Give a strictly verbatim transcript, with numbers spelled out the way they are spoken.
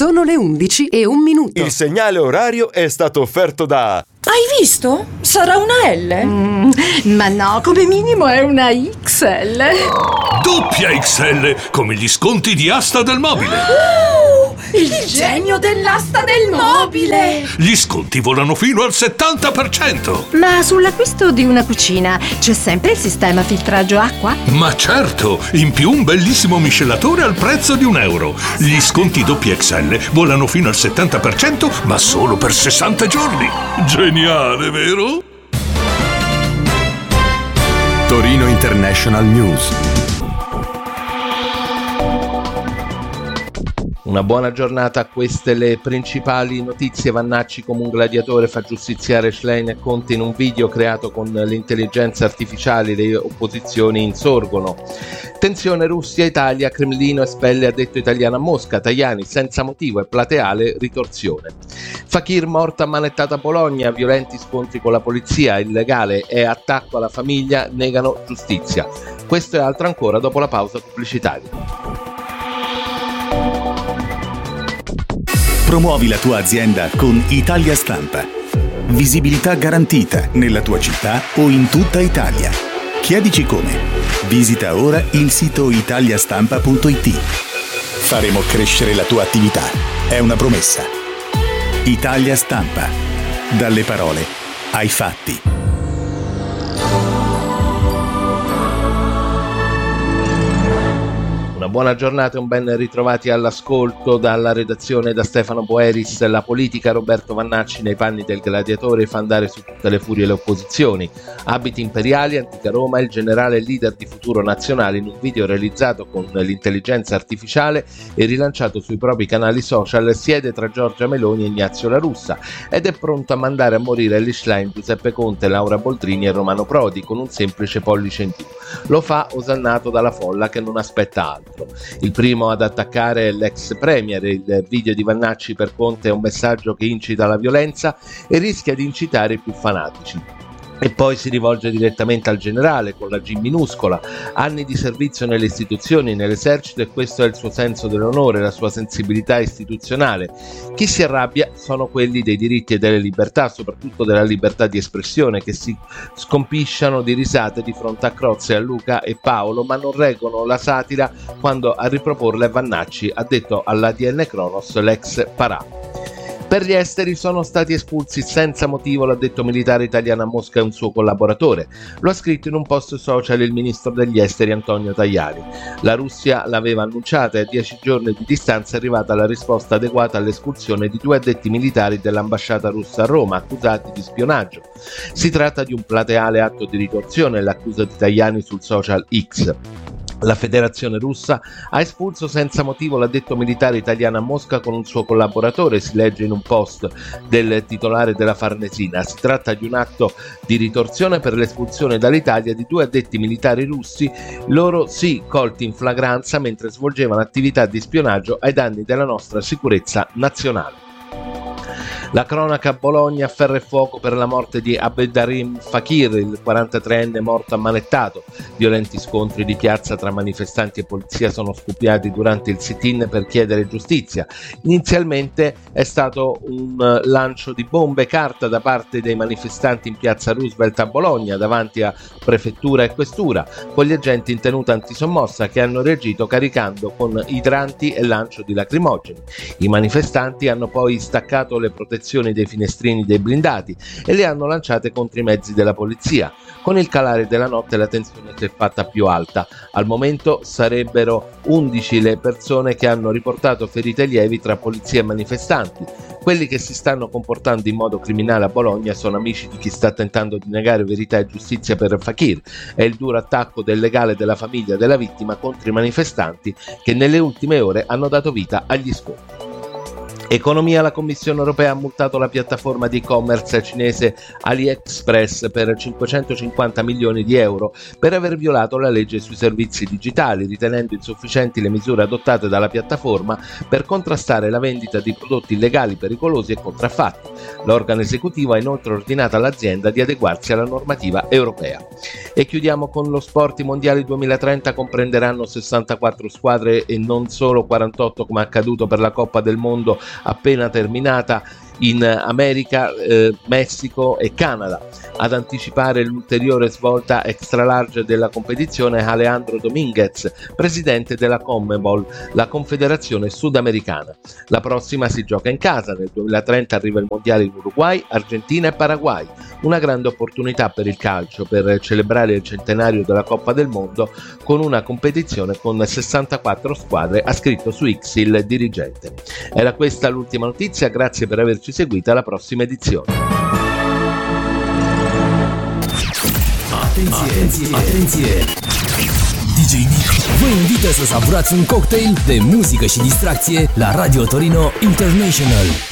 Sono le undici e un minuto. Il segnale orario è stato offerto da... Hai visto? Sarà una L? Mm, ma no, come minimo è una X L. Doppia X L, come gli sconti di Asta del Mobile. Uh, il, il genio dell'asta del mobile. Gli sconti volano fino al settanta per cento. Ma sull'acquisto di una cucina c'è sempre il sistema filtraggio acqua? Ma certo, in più un bellissimo miscelatore al prezzo di un euro. Gli sconti doppia X L volano fino al settanta per cento, ma solo per sessanta giorni. Geniale, vero? Torino International News. Una buona giornata, queste le principali notizie. Vannacci come un gladiatore fa giustiziare Schlein e Conte in un video creato con l'intelligenza artificiale, le opposizioni insorgono. Tensione Russia-Italia, Cremlino espelle addetto italiano a Mosca, Tajani senza motivo e plateale ritorsione. Fakir morta ammanettata a Bologna, violenti scontri con la polizia, illegale e attacco alla famiglia, negano giustizia. Questo e altro ancora dopo la pausa pubblicitaria. Promuovi la tua azienda con Italia Stampa. Visibilità garantita nella tua città o in tutta Italia. Chiedici come. Visita ora il sito italiastampa punto it. Faremo crescere la tua attività. È una promessa. Italia Stampa. Dalle parole ai fatti. Una buona giornata e un ben ritrovati all'ascolto dalla redazione da Stefano Boeris. La politica, Roberto Vannacci nei panni del gladiatore fa andare su tutte le furie le opposizioni. Abiti imperiali, antica Roma, il generale leader di Futuro Nazionale in un video realizzato con l'intelligenza artificiale e rilanciato sui propri canali social siede tra Giorgia Meloni e Ignazio La Russa ed è pronto a mandare a morire Elly Schlein, Giuseppe Conte, Laura Boldrini e Romano Prodi con un semplice pollice in più. Lo fa osannato dalla folla che non aspetta altro. Il primo ad attaccare è l'ex premier. Il video di Vannacci per Conte è un messaggio che incita alla violenza e rischia di incitare i più fanatici. E poi si rivolge direttamente al generale con la G minuscola. Anni di servizio nelle istituzioni, nell'esercito, e questo è il suo senso dell'onore, la sua sensibilità istituzionale. Chi si arrabbia sono quelli dei diritti e delle libertà, soprattutto della libertà di espressione, che si scompisciano di risate di fronte a Crozze, a Luca e Paolo, ma non reggono la satira quando a riproporla è Vannacci, ha detto all'A D N Cronos l'ex Parà. Per gli esteri sono stati espulsi senza motivo l'addetto militare italiano a Mosca e un suo collaboratore. Lo ha scritto in un post social il ministro degli esteri Antonio Tajani. La Russia l'aveva annunciata e a dieci giorni di distanza è arrivata la risposta adeguata all'espulsione di due addetti militari dell'ambasciata russa a Roma, accusati di spionaggio. Si tratta di un plateale atto di ritorsione, l'accusa di Tajani sul social X. La Federazione Russa ha espulso senza motivo l'addetto militare italiano a Mosca con un suo collaboratore, si legge in un post del titolare della Farnesina. Si tratta di un atto di ritorsione per l'espulsione dall'Italia di due addetti militari russi, loro sì colti in flagranza mentre svolgevano attività di spionaggio ai danni della nostra sicurezza nazionale. La cronaca a Bologna, ferro e fuoco per la morte di Abdeldarim Fakir, il quarantatreenne morto ammanettato. Violenti scontri di piazza tra manifestanti e polizia sono scoppiati durante il sit-in per chiedere giustizia. Inizialmente è stato un lancio di bombe carta da parte dei manifestanti in piazza Roosevelt a Bologna, davanti a prefettura e questura, con gli agenti in tenuta antisommossa che hanno reagito caricando con idranti e lancio di lacrimogeni. I manifestanti hanno poi staccato le protezioni dei finestrini dei blindati e le hanno lanciate contro i mezzi della polizia. Con il calare della notte la tensione si è fatta più alta. Al momento sarebbero undici le persone che hanno riportato ferite lievi tra polizia e manifestanti. Quelli che si stanno comportando in modo criminale a Bologna sono amici di chi sta tentando di negare verità e giustizia per Fakir. È il duro attacco del legale della famiglia della vittima contro i manifestanti che nelle ultime ore hanno dato vita agli scontri. Economia. La Commissione europea ha multato la piattaforma di e-commerce cinese AliExpress per cinquecentocinquanta milioni di euro per aver violato la legge sui servizi digitali, ritenendo insufficienti le misure adottate dalla piattaforma per contrastare la vendita di prodotti illegali, pericolosi e contraffatti. L'organo esecutivo ha inoltre ordinato all'azienda di adeguarsi alla normativa europea. E chiudiamo con lo sport. I mondiali duemilatrenta comprenderanno sessantaquattro squadre e non solo quarantotto come accaduto per la Coppa del Mondo appena terminata in America, eh, Messico e Canada. Ad anticipare l'ulteriore svolta extra large della competizione è Alejandro Dominguez, presidente della CONMEBOL, la confederazione sudamericana. La prossima si gioca in casa. Nel duemilatrenta arriva il mondiale in Uruguay, Argentina e Paraguay. Una grande opportunità per il calcio per celebrare il centenario della Coppa del Mondo con una competizione con sessantaquattro squadre, ha scritto su X il dirigente. Era questa l'ultima notizia, grazie per averci seguito, alla prossima edizione. Atenție, atenție! D J Nick vă invită să savurați un cocktail de muzică și distracție la Radio Torino International.